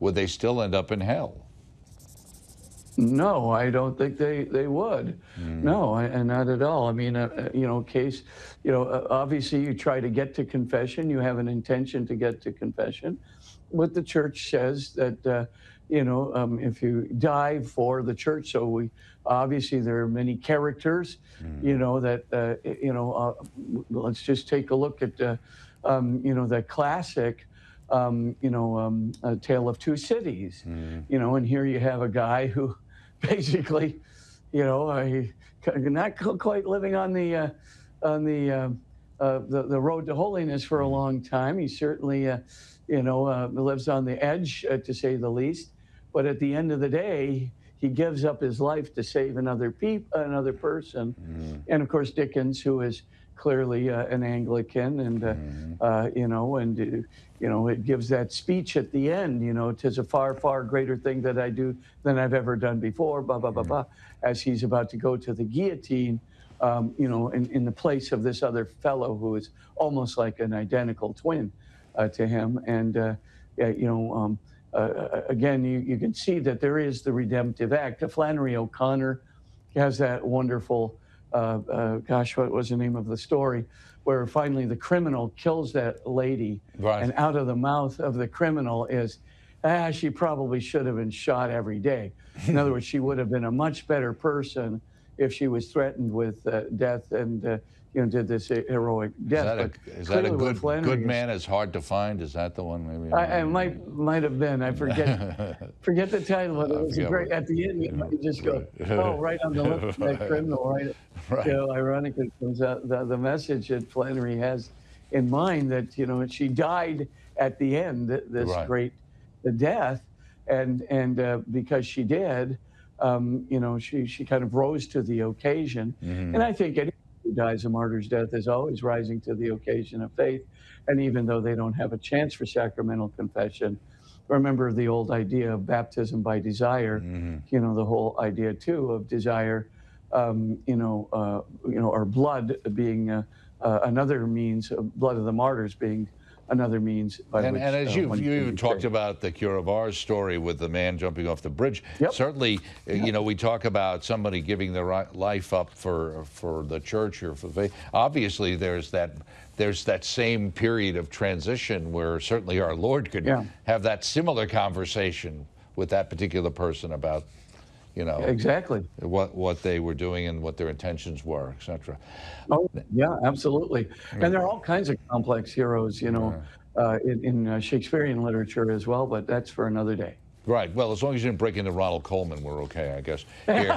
would they still end up in hell? No, I don't think they would. No, and not at all. I mean, obviously you try to get to confession. You have an intention to get to confession. What the church says that, if you die for the church, so obviously there are many characters, that, let's just take a look at, the classic, A Tale of Two Cities, and here you have a guy who basically, not quite living on the road to holiness for a long time. He certainly, lives on the edge, to say the least. But at the end of the day, he gives up his life to save another person. And of course, Dickens, who is clearly an Anglican, and it gives that speech at the end. "'Tis a far, far greater thing that I do than I've ever done before," blah blah blah blah, as he's about to go to the guillotine, in the place of this other fellow who is almost like an identical twin to him. And again, you can see that there is the redemptive act. Flannery O'Connor has that wonderful, what was the name of the story, where finally the criminal kills that lady, right, and out of the mouth of the criminal is, she probably should have been shot every day. In other words, she would have been a much better person if she was threatened with death and did this heroic death. Is that a good man is hard to find? Is that the one? Maybe I might have been. I forget the title, but it was great. At the end, you just go, "Oh, right on the lip of that criminal." Right. Ironically, comes out the message that Flannery has in mind, that she died at the end, this great death, and because she did, she kind of rose to the occasion. And I think anyone who dies a martyr's death is always rising to the occasion of faith. And even though they don't have a chance for sacramental confession, remember the old idea of baptism by desire, the whole idea too of desire, or blood being another means, blood of the martyrs being another means by which. And as you even talked about the Cure of Ars story with the man jumping off the bridge. Certainly, we talk about somebody giving their life up for the church or for faith. Obviously, there's that same period of transition where certainly our Lord could have that similar conversation with that particular person about, exactly what they were doing and what their intentions were, etc. Oh, yeah, absolutely. And there are all kinds of complex heroes, in Shakespearean literature as well, but that's for another day. Right. Well, as long as you didn't break into Ronald Colman, we're okay, I guess. Here,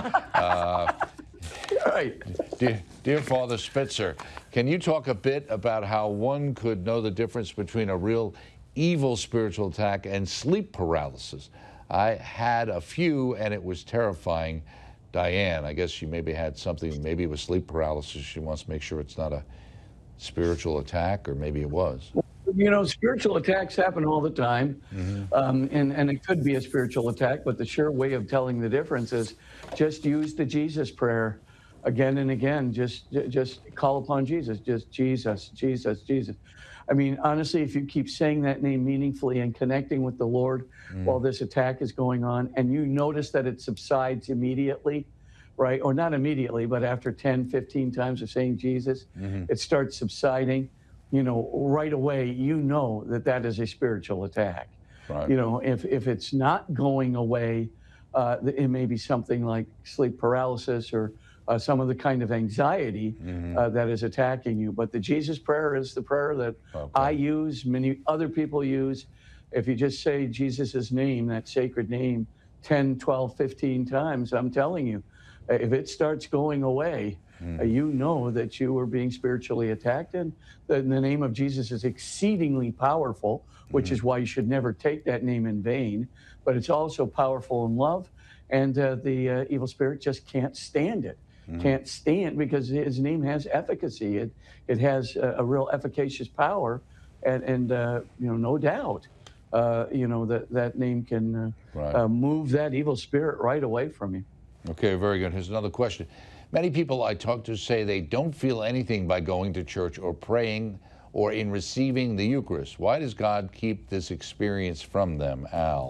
right. Dear Father Spitzer, can you talk a bit about how one could know the difference between a real evil spiritual attack and sleep paralysis? I had a few, and it was terrifying. Diane, I guess she maybe had something, maybe it was sleep paralysis. She wants to make sure it's not a spiritual attack, or maybe it was. Spiritual attacks happen all the time, and it could be a spiritual attack, but the sure way of telling the difference is just use the Jesus prayer again and again. Just call upon Jesus, just Jesus, Jesus, Jesus. I mean, honestly, if you keep saying that name meaningfully and connecting with the Lord while this attack is going on, and you notice that it subsides immediately, right? Or not immediately, but after 10, 15 times of saying Jesus, it starts subsiding, right away, that is a spiritual attack. Right. If it's not going away, it may be something like sleep paralysis or some of the kind of anxiety that is attacking you. But the Jesus prayer is the prayer that I use, many other people use. If you just say Jesus' name, that sacred name, 10, 12, 15 times, I'm telling you, if it starts going away, you know that you are being spiritually attacked. And the name of Jesus is exceedingly powerful, which is why you should never take that name in vain. But it's also powerful in love. And the evil spirit just can't stand it. Can't stand, because his name has efficacy. It has a real efficacious power, and no doubt, that name can move that evil spirit right away from you. Okay, very good. Here's another question. Many people I talk to say they don't feel anything by going to church or praying or in receiving the Eucharist. Why does God keep this experience from them, Al?